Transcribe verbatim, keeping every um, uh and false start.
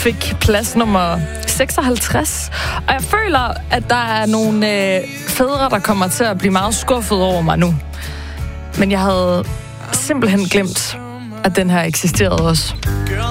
fik plads nummer seksoghalvtreds. Og jeg føler, at der er nogle øh, fædre, der kommer til at blive meget skuffet over mig nu. Men jeg havde simpelthen glemt, at den her eksisterede også.